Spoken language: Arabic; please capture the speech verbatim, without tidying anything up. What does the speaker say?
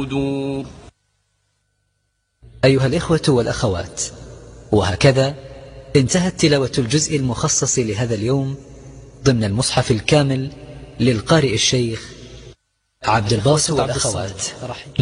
دور. أيها الإخوة والأخوات، وهكذا انتهت تلاوة الجزء المخصص لهذا اليوم ضمن المصحف الكامل للقارئ الشيخ عبد الباسط عبد الصمد.